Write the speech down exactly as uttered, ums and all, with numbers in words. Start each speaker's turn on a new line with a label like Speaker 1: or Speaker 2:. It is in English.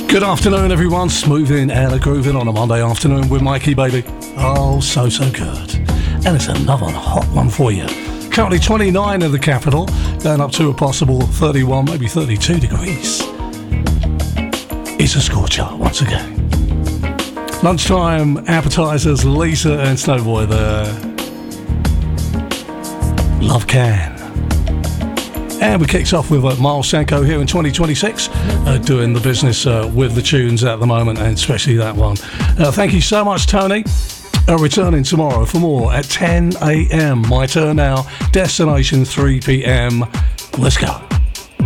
Speaker 1: Good afternoon, everyone. Smoothing and grooving on a Monday afternoon with Mikey, baby. Oh, so, so good. And it's another hot one for you. Currently twenty-nine in the capital, going up to a possible thirty-one, maybe thirty-two degrees. It's a scorcher once again. Lunchtime appetizers, Lisa and Snowboy there. Love Can. And we kicked off with uh, Miles Sanko here in twenty twenty-six, uh, doing the business uh, with the tunes at the moment, and especially that one. Uh, thank you so much, Tony. Uh, returning tomorrow for more at ten a.m. My turn now, destination three p.m. Let's go.